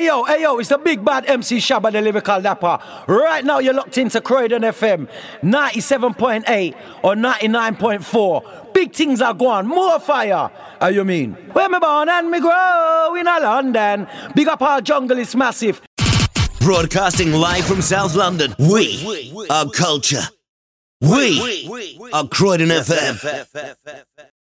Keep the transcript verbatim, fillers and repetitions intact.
yo, hey yo, it's the big bad M C Shabba, the lyrical dapper. Right now you're locked into Croydon F M, ninety-seven point eight or ninety-nine point four. Big things are going, more fire. How you mean? Where me born and me grow in a London. Big up our jungle is massive. Broadcasting live from South London. We are culture. We are Croydon F M.